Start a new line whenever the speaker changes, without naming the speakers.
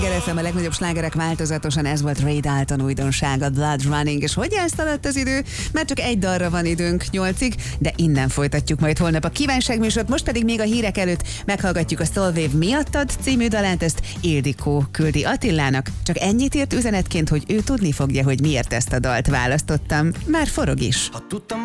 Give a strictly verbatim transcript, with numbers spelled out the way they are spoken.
Sláger ef em, a legnagyobb slágerek változatosan, ez volt Ray Dalton újdonsága, Blood Running, és hogy elszaladt az idő? Már csak egy dalra van időnk, nyolcig, de innen folytatjuk majd holnap a kívánságműsort, most pedig még a hírek előtt meghallgatjuk a Solwave Miattad című dalát, ezt Ildikó küldi Attilának, csak ennyit írt üzenetként, hogy ő tudni fogja, hogy miért ezt a dalt választottam, már forog is.